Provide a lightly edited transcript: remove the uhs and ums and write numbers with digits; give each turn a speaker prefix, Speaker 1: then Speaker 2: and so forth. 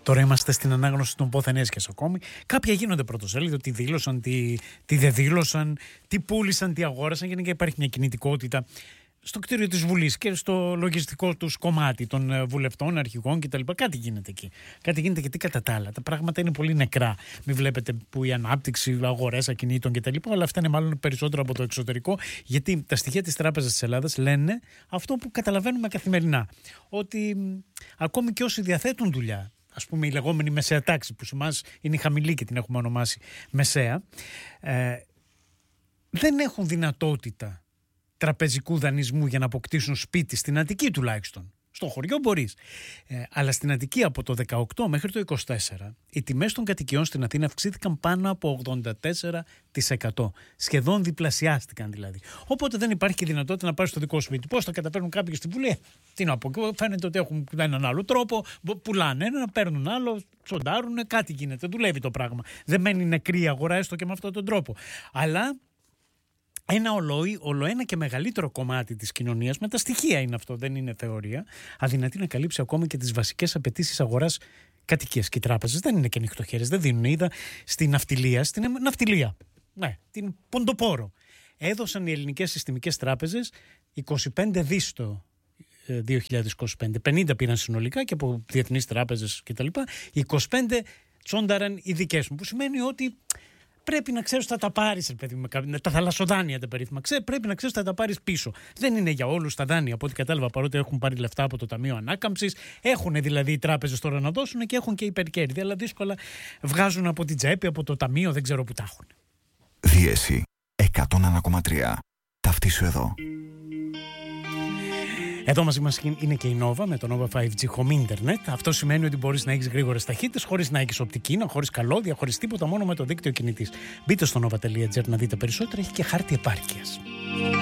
Speaker 1: Τώρα είμαστε στην ανάγνωση των πόθεν έσχες ακόμη. Κάποια γίνονται πρωτοσέλιδο, τι δήλωσαν, τι δεν δήλωσαν, τι πούλησαν, τι αγόρασαν. Γενικά υπάρχει μια κινητικότητα στο κτίριο της Βουλής και στο λογιστικό τους κομμάτι των βουλευτών, αρχηγών κτλ. Κάτι γίνεται εκεί. Κάτι γίνεται γιατί κατά τα άλλα τα πράγματα είναι πολύ νεκρά. Μην βλέπετε που η ανάπτυξη, αγορές ακινήτων κτλ. Αλλά αυτά είναι μάλλον περισσότερο από το εξωτερικό, γιατί τα στοιχεία της Τράπεζας της Ελλάδας λένε αυτό που καταλαβαίνουμε καθημερινά. Ότι ακόμη και όσοι διαθέτουν δουλειά, ας πούμε η λεγόμενη μεσαία τάξη, που σε εμάς είναι η χαμηλή και την έχουμε ονομάσει μεσαία, δεν έχουν δυνατότητα τραπεζικού δανεισμού για να αποκτήσουν σπίτι, στην Αττική τουλάχιστον. Στο χωριό μπορείς. Αλλά στην Αττική από το 18 μέχρι το 24 οι τιμές των κατοικιών στην Αθήνα αυξήθηκαν πάνω από 84%. Σχεδόν διπλασιάστηκαν δηλαδή. Οπότε δεν υπάρχει δυνατότητα να πάρεις στο δικό σπίτι. Πώς θα καταφέρουν κάποιοι στη Βουλή? Τι να πω, φαίνεται ότι έχουν έναν άλλο τρόπο. Πουλάνε ένα, παίρνουν άλλο, τσοντάρουν, κάτι γίνεται. Δουλεύει το πράγμα. Δεν μένει νεκρή η αγορά έστω και με αυτόν τον τρόπο. Αλλά ένα ολοένα και μεγαλύτερο κομμάτι της κοινωνίας, με τα στοιχεία είναι αυτό, δεν είναι θεωρία, αδυνατεί να καλύψει ακόμη και τις βασικές απαιτήσεις αγοράς κατοικίας. Και οι τράπεζες δεν είναι και νυχτοχέρες, δεν δίνουν. Είδα στην ναυτιλία, ναι, την Ποντοπόρο. Έδωσαν οι ελληνικές συστημικές τράπεζες 25 δις το 2025. 50 πήραν συνολικά και από διεθνείς τράπεζες κτλ. 25 τσόνταραν οι δικές μου, που σημαίνει ότι πρέπει να ξέρεις ότι θα τα πάρεις, τα θαλασσοδάνεια τα περίφημα. Πρέπει να ξέρεις ότι θα τα πάρεις πίσω. Δεν είναι για όλους τα δάνεια, από ό,τι κατάλαβα, παρότι έχουν πάρει λεφτά από το Ταμείο Ανάκαμψης. Έχουν δηλαδή οι τράπεζες τώρα να δώσουν και έχουν και υπερκέρδη. Αλλά δύσκολα βγάζουν από την τσέπη, από το Ταμείο, δεν ξέρω που τα έχουν.
Speaker 2: Δίεση 101,3. Ταυτίσου εδώ.
Speaker 1: Εδώ μαζί μας είναι και η Nova με το Nova 5G Home Internet. Αυτό σημαίνει ότι μπορείς να έχεις γρήγορες ταχύτητες, χωρίς να έχεις οπτική, χωρίς καλώδια, χωρίς τίποτα, μόνο με το δίκτυο κινητής. Μπείτε στο nova.gr να δείτε περισσότερα, έχει και χάρτη επάρκειας.